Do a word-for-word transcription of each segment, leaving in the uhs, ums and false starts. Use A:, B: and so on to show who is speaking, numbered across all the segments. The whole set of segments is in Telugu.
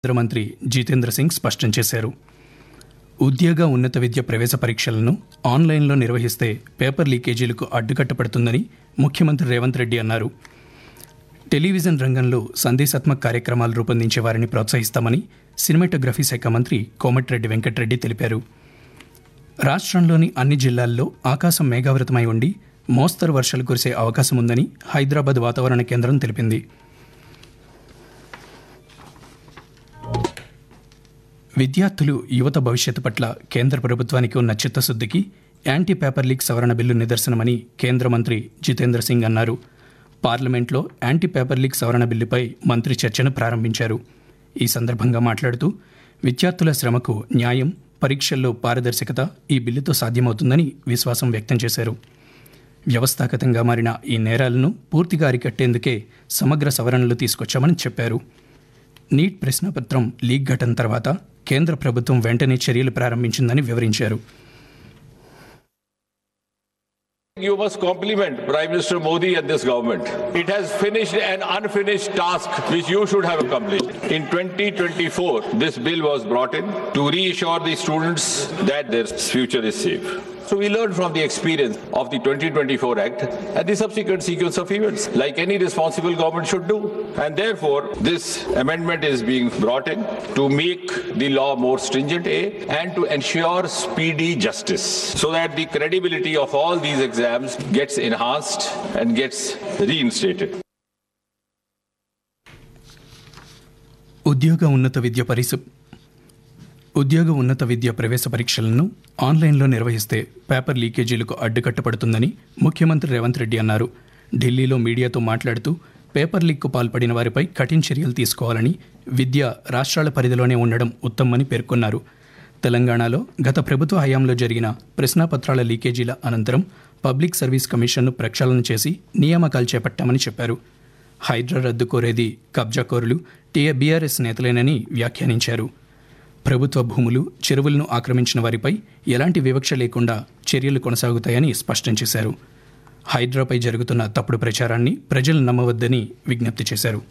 A: కేంద్ర మంత్రి జితేంద్ర సింగ్ స్పష్టం చేశారు. ఉద్యోగ ఉన్నత విద్య ప్రవేశ పరీక్షలను ఆన్లైన్లో నిర్వహిస్తే పేపర్ లీకేజీలకు అడ్డుకట్టపడుతుందని ముఖ్యమంత్రి రేవంత్ రెడ్డి అన్నారు. టెలివిజన్ రంగంలో సందేశాత్మక కార్యక్రమాలు రూపొందించే వారిని ప్రోత్సహిస్తామని సినిమాటోగ్రఫీ శాఖ మంత్రి కోమటిరెడ్డి వెంకటరెడ్డి తెలిపారు. రాష్ట్రంలోని అన్ని జిల్లాల్లో ఆకాశం మేఘావృతమై ఉండి మోస్తరు వర్షాలు కురిసే అవకాశం ఉందని హైదరాబాద్ వాతావరణ కేంద్రం తెలిపింది. విద్యార్థులు యువత భవిష్యత్తు పట్ల కేంద్ర ప్రభుత్వానికి ఉన్న చిత్తశుద్ధికి యాంటీ పేపర్ లీక్ సవరణ బిల్లు నిదర్శనమని కేంద్ర మంత్రి జితేంద్ర సింగ్ అన్నారు. పార్లమెంట్లో యాంటీ పేపర్ లీక్ సవరణ బిల్లుపై మంత్రి చర్చను ప్రారంభించారు. ఈ సందర్భంగా మాట్లాడుతూ విద్యార్థుల శ్రమకు న్యాయం, పరీక్షల్లో పారదర్శకత ఈ బిల్లుతో సాధ్యమవుతుందని విశ్వాసం వ్యక్తం చేశారు. వ్యవస్థాగతంగా మారిన ఈ నేరాలను పూర్తిగా అరికట్టేందుకే సమగ్ర సవరణలు తీసుకొచ్చామని చెప్పారు. నీట్ ప్రశ్నపత్రం లీక్ ఘటన తర్వాత కేంద్ర ప్రభుత్వం వెంటనే చర్యలు ప్రారంభించిందని వివరించారు.
B: You must compliment Prime Minister Modi and this government. It has finished an unfinished task which you should have accomplished. In twenty twenty-four, this bill was brought in to reassure the students that their future is safe. So we learned from the experience of the twenty twenty-four Act and the subsequent sequence of events, like any responsible government should do. And therefore, this amendment is being brought in to make the law more stringent, A, and to ensure speedy justice, so that the credibility of all these exams gets enhanced and gets reinstated.
A: ఉద్యోగ ఉన్నత విద్య పరిస ఉద్యోగ ఉన్నత విద్య ప్రవేశ పరీక్షలను ఆన్లైన్లో నిర్వహిస్తే పేపర్ లీకేజీలకు అడ్డుకట్టపడుతుందని ముఖ్యమంత్రి రేవంత్ రెడ్డి అన్నారు. ఢిల్లీలో మీడియాతో మాట్లాడుతూ పేపర్ లీక్కు పాల్పడిన వారిపై కఠిన చర్యలు తీసుకోవాలని, విద్య రాష్ట్రాల పరిధిలోనే ఉండడం ఉత్తమని పేర్కొన్నారు. తెలంగాణలో గత ప్రభుత్వ హయాంలో జరిగిన ప్రశ్నాపత్రాల లీకేజీల అనంతరం పబ్లిక్ సర్వీస్ కమిషన్ను ప్రక్షాళన చేసి నియామకాలు చేపట్టామని చెప్పారు. హైడ్రా రద్దు కోరేది కబ్జాకోరులు, టీఏ బీఆర్ఎస్ నేతలేనని వ్యాఖ్యానించారు. ప్రభుత్వ భూములు, చెరువులను ఆక్రమించిన వారిపై ఎలాంటి వివక్ష లేకుండా చర్యలు కొనసాగుతాయని స్పష్టం చేశారు. హైడ్రాపై జరుగుతున్న తప్పుడు ప్రచారాన్ని ప్రజలు నమ్మవద్దని విజ్ఞప్తి చేశారు.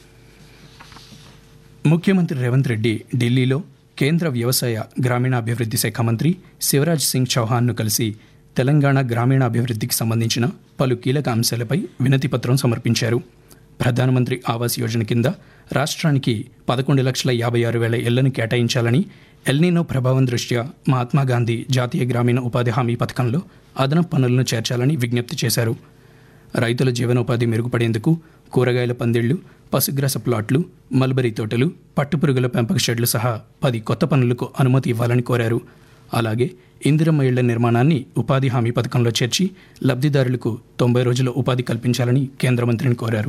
A: ముఖ్యమంత్రి రేవంత్ రెడ్డి ఢిల్లీలో కేంద్ర వ్యవసాయ గ్రామీణాభివృద్ధి శాఖ మంత్రి శివరాజ్ సింగ్ చౌహాన్ను కలిసి తెలంగాణ గ్రామీణాభివృద్ధికి సంబంధించిన పలు కీలక అంశాలపై వినతిపత్రం సమర్పించారు. ప్రధానమంత్రి ఆవాస్ యోజన కింద రాష్ట్రానికి పదకొండు లక్షల యాభై ఆరు వేల ఇళ్లను కేటాయించాలని, ఎల్నినో ప్రభావం దృష్ట్యా మహాత్మాగాంధీ జాతీయ గ్రామీణ ఉపాధి హామీ పథకంలో అదనపు పనులను చేర్చాలని విజ్ఞప్తి చేశారు. రైతుల జీవనోపాధి మెరుగుపడేందుకు కూరగాయల పందిళ్లు, పశుగ్రాస ప్లాట్లు, మల్బరీ తోటలు, పట్టుపురుగుల పెంపక షెడ్లు సహా పది కొత్త పనులకు అనుమతి ఇవ్వాలని కోరారు. అలాగే ఇందిరమ్మ ఇళ్ల నిర్మాణాన్ని ఉపాధి హామీ పథకంలో చేర్చి లబ్ధిదారులకు తొంభై రోజుల ఉపాధి కల్పించాలని కేంద్ర మంత్రిని కోరారు.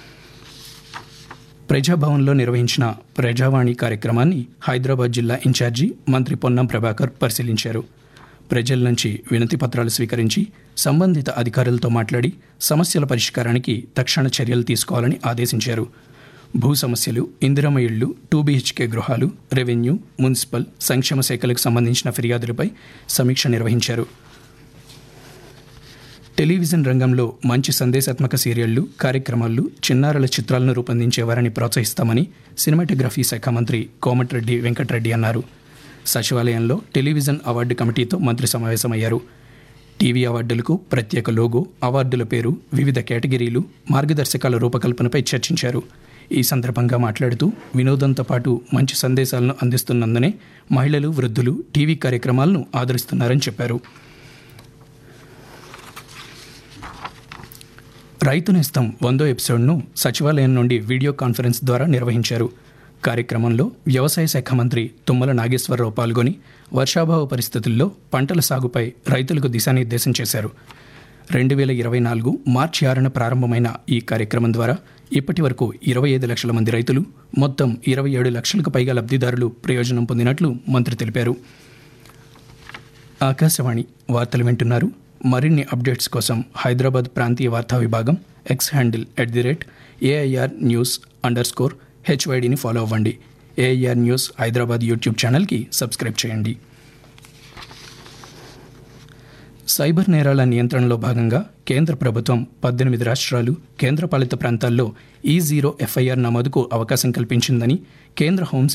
A: ప్రజాభవన్లో నిర్వహించిన ప్రజావాణి కార్యక్రమాన్ని హైదరాబాద్ జిల్లా ఇన్ఛార్జి మంత్రి పొన్నం ప్రభాకర్ పరిశీలించారు. ప్రజల నుంచి వినతి పత్రాలు స్వీకరించి సంబంధిత అధికారులతో మాట్లాడి సమస్యల పరిష్కారానికి తక్షణ చర్యలు తీసుకోవాలని ఆదేశించారు. భూ సమస్యలు, ఇందిరమ్మ ఇళ్లు, టూ బీహెచ్కే గృహాలు, రెవెన్యూ, మున్సిపల్, సంక్షేమ శాఖలకు సంబంధించిన ఫిర్యాదులపై సమీక్ష నిర్వహించారు. టెలివిజన్ రంగంలో మంచి సందేశాత్మక సీరియళ్లు, కార్యక్రమాలు, చిన్నారుల చిత్రాలను రూపొందించేవారిని ప్రోత్సహిస్తామని సినిమాటోగ్రఫీ శాఖ మంత్రి కోమటిరెడ్డి వెంకటరెడ్డి అన్నారు. సచివాలయంలో టెలివిజన్ అవార్డు కమిటీతో మంత్రి సమావేశమయ్యారు. టీవీ అవార్డులకు ప్రత్యేక లోగో, అవార్డుల పేరు, వివిధ కేటగిరీలు, మార్గదర్శకాల రూపకల్పనపై చర్చించారు. ఈ సందర్భంగా మాట్లాడుతూ వినోదంతో పాటు మంచి సందేశాలను అందిస్తున్నందునే మహిళలు, వృద్ధులు టీవీ కార్యక్రమాలను ఆదరిస్తున్నారని చెప్పారు. రైతు నేస్తం వందో ఎపిసోడ్ను సచివాలయం నుండి వీడియో కాన్ఫరెన్స్ ద్వారా నిర్వహించారు. కార్యక్రమంలో వ్యవసాయ శాఖ మంత్రి తుమ్మల నాగేశ్వరరావు పాల్గొని వర్షాభావ పరిస్థితుల్లో పంటల సాగుపై రైతులకు దిశానిర్దేశం చేశారు. రెండు వేల ఇరవై నాలుగు మార్చి ఆరున ప్రారంభమైన ఈ కార్యక్రమం ద్వారా ఇప్పటి వరకు ఇరవై ఐదు లక్షల మంది రైతులు, మొత్తం ఇరవై ఏడు లక్షలకు పైగా లబ్ధిదారులు ప్రయోజనం పొందినట్లు మంత్రి తెలిపారు. ఆకాశవాణి వార్తలు వింటున్నారు. మరిన్ని అప్డేట్స్ కోసం హైదరాబాద్ ప్రాంతీయ వార్తా విభాగం X handle at the rate AIR news under score హెచ్వైడిని follow అవ్వండి. ఏఐఆర్ న్యూస్ హైదరాబాద్ యూట్యూబ్ ఛానల్కి సబ్స్క్రైబ్ చేయండి. సైబర్ నేరాల నియంత్రణలో భాగంగా కేంద్ర ప్రభుత్వం పద్దెనిమిది రాష్ట్రాలు, కేంద్రపాలిత ప్రాంతాల్లో ఈ జీరో ఎఫ్ఐఆర్ నమోదుకు అవకాశం కల్పించిందని కేంద్ర హోంశాఖ